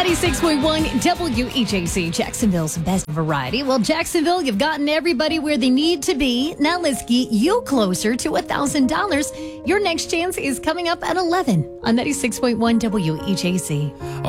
96.1 WEJC, Jacksonville's best variety. Well, Jacksonville, you've gotten everybody where they need to be. Now let's get you closer to $1,000. Your next chance is coming up at 11 on 96.1 WEJC.